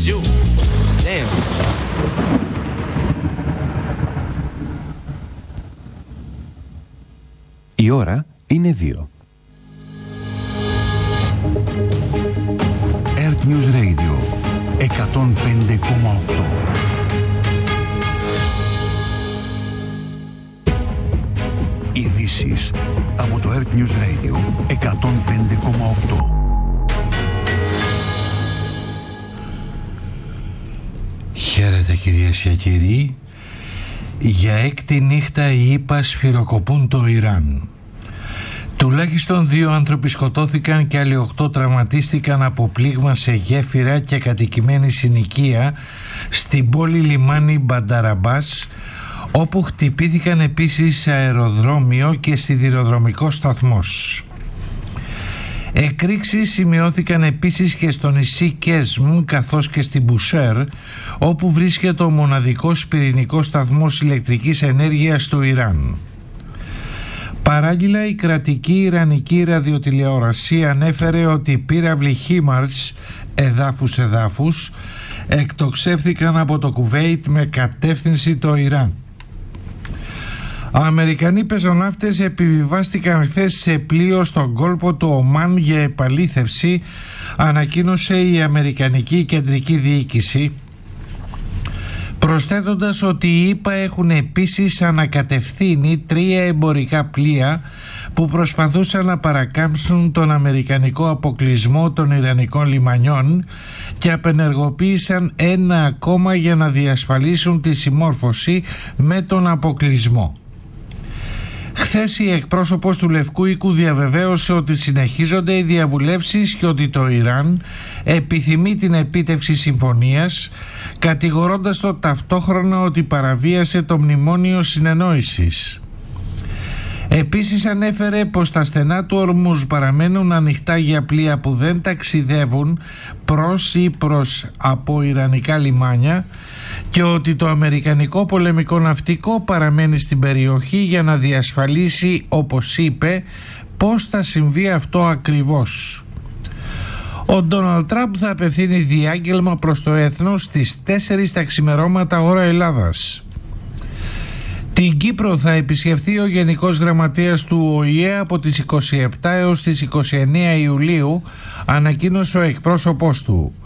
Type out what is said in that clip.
you. Damn. Η ώρα είναι 2. Earth News Radio 105,8. Ειδήσεις από το Earth News Radio 105,8. Χαίρετε κυρίες και κύριοι. Για έκτη νύχτα οι ΗΠΑ σφυροκοπούν το Ιράν. Τουλάχιστον 2 άνθρωποι σκοτώθηκαν και άλλοι 8 τραυματίστηκαν από πλήγμα σε γέφυρα και κατοικημένη συνοικία στην πόλη λιμάνι Μπανταραμπάς, όπου χτυπήθηκαν επίσης σε αεροδρόμιο και σιδηροδρομικό σταθμός. Εκρήξεις σημειώθηκαν επίσης και στο νησί Κέσμ καθώς και στην Μπουσέρ, όπου βρίσκεται ο μοναδικός πυρηνικός σταθμός ηλεκτρικής ενέργειας του Ιράν. Παράλληλα, η κρατική ιρανική ραδιοτηλεόραση ανέφερε ότι οι πύραυλοι Χίμαρς εδάφους εκτοξεύθηκαν από το Κουβέιτ με κατεύθυνση το Ιράν. Αμερικανοί πεζοναύτες επιβιβάστηκαν χθες σε πλοίο στον κόλπο του Ομάν για επαλήθευση, ανακοίνωσε η Αμερικανική Κεντρική Διοίκηση, προσθέτοντας ότι οι ΗΠΑ έχουν επίσης ανακατευθύνει 3 εμπορικά πλοία που προσπαθούσαν να παρακάμψουν τον αμερικανικό αποκλεισμό των ιρανικών λιμανιών και απενεργοποίησαν ένα ακόμα για να διασφαλίσουν τη συμμόρφωση με τον αποκλεισμό. Χθες η εκπρόσωπος του Λευκού Οίκου διαβεβαίωσε ότι συνεχίζονται οι διαβουλεύσεις και ότι το Ιράν επιθυμεί την επίτευξη συμφωνίας, κατηγορώντας το ταυτόχρονα ότι παραβίασε το μνημόνιο συνεννόησης. Επίσης ανέφερε πως τα στενά του Ορμούζ παραμένουν ανοιχτά για πλοία που δεν ταξιδεύουν προς ή προς από ιρανικά λιμάνια και ότι το αμερικανικό πολεμικό ναυτικό παραμένει στην περιοχή για να διασφαλίσει, όπως είπε, πώς θα συμβεί αυτό ακριβώς. Ο Ντόναλντ Τραμπ θα απευθύνει διάγγελμα προς το έθνος στις 4 τα ξημερώματα ώρα Ελλάδας. Την Κύπρο θα επισκεφθεί ο Γενικός Γραμματέας του ΟΗΕ από τις 27 έως τις 29 Ιουλίου, ανακοίνωσε ο εκπρόσωπός του.